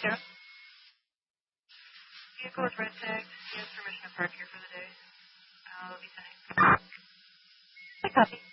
Yeah. Vehicle is red tagged. He has permission to park here for the day. I'll be sending. I copy.